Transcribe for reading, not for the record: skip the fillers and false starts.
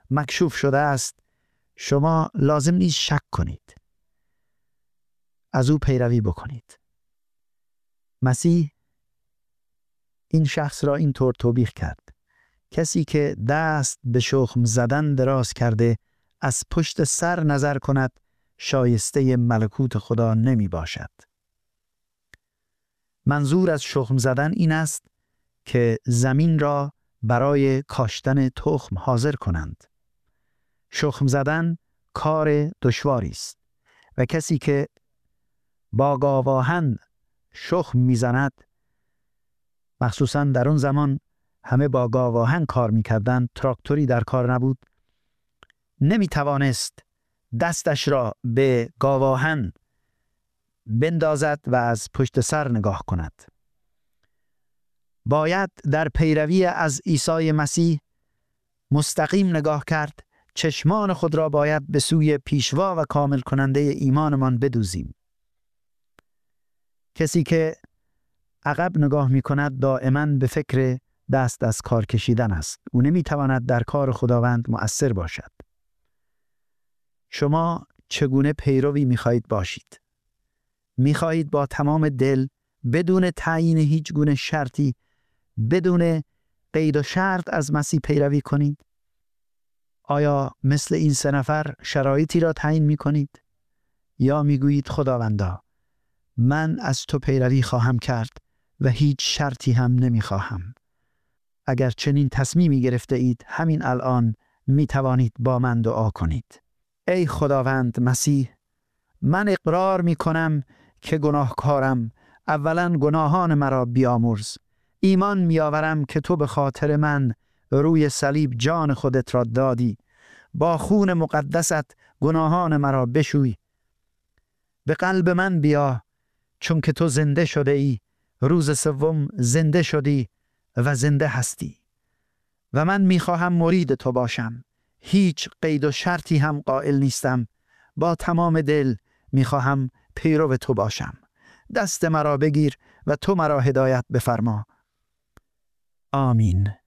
مکشوف شده است، شما لازم نیست شک کنید. از او پیروی بکنید. مسیح این شخص را اینطور توبیخ کرد: کسی که دست به شخم زدن دراز کرده از پشت سر نظر کند شایسته ملکوت خدا نمی باشد. منظور از شخم زدن این است که زمین را برای کاشتن تخم حاضر کنند. شخم زدن کار دشواری است و کسی که با گاواهن شخم میزند، مخصوصا در اون زمان همه با گاواهن کار میکردن، تراکتوری در کار نبود، نمیتوانست دستش را به گاواهن بندازد و از پشت سر نگاه کند. باید در پیروی از عیسی مسیح مستقیم نگاه کرد. چشمان خود را باید به سوی پیشوا و کامل کننده ایمانمان بدوزیم. کسی که عقب نگاه می کند دائما به فکر دست از کار کشیدن است. او نمی تواند در کار خداوند مؤثر باشد. شما چگونه پیروی می خواهید باشید؟ می خواهید با تمام دل، بدون تعیین هیچ گونه شرطی، بدون قید و شرط از مسیح پیروی کنید؟ آیا مثل این 3 نفر شرایطی را تعیین می کنید؟ یا می گویید خداوندا من از تو پیروی خواهم کرد و هیچ شرطی هم نمی خواهم؟ اگر چنین تصمیمی گرفته اید، همین الان می توانید با من دعا کنید. ای خداوند مسیح، من اقرار می کنم که گناهکارم. اولا گناهان مرا بیامرز. ایمان می آورم که تو به خاطر من روی صلیب جان خودت را دادی. با خون مقدست گناهان مرا بشوی. به قلب من بیا، چون که تو زنده شده ای. روز سوم زنده شدی و زنده هستی و من میخواهم مرید تو باشم. هیچ قید و شرطی هم قائل نیستم. با تمام دل میخواهم پیرو تو باشم. دست مرا بگیر و تو مرا هدایت بفرما. آمین.